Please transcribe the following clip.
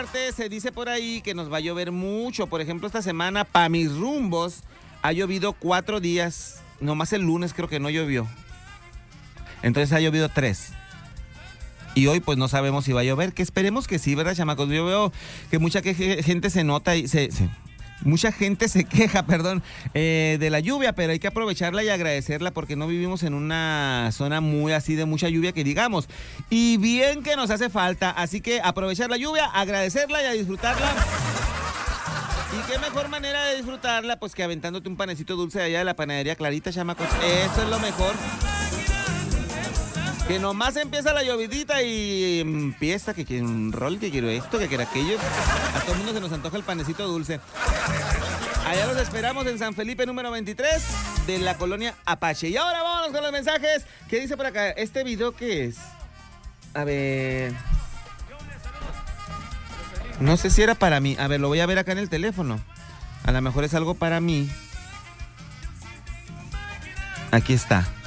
parte, se dice por ahí que nos va a llover mucho. Por ejemplo, esta semana, para mis rumbos, ha llovido 4 días. Nomás el lunes creo que no llovió. Entonces ha llovido 3. Y hoy pues no sabemos si va a llover, que esperemos que sí, ¿verdad, chamacos? Yo veo que mucha gente se nota y mucha gente se queja, de la lluvia, pero hay que aprovecharla y agradecerla porque no vivimos en una zona muy así de mucha lluvia que digamos. Y bien que nos hace falta, así que aprovechar la lluvia, agradecerla y a disfrutarla. Y qué mejor manera de disfrutarla pues que aventándote un panecito dulce de allá de la panadería Clarita, chamacos. Eso es lo mejor. Que nomás empieza la llovidita y empieza que quiero un rol, que quiero esto, que quiero aquello. A todo el mundo se nos antoja el panecito dulce. Allá los esperamos en San Felipe número 23 de la colonia Apache. Y ahora vámonos con los mensajes. ¿Qué dice por acá? ¿Este video qué es? A ver... No sé si era para mí. A ver, lo voy a ver acá en el teléfono. A lo mejor es algo para mí. Aquí está.